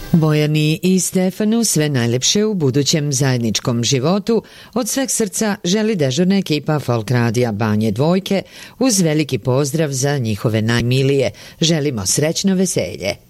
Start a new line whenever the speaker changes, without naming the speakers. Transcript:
Bojani i Stefanu sve najlepše u budućem zajedničkom životu. Od sveg srca želi dežurna ekipa Folk Radija Banje Dvojke uz veliki pozdrav za njihove najmilije. Želimo srećno veselje.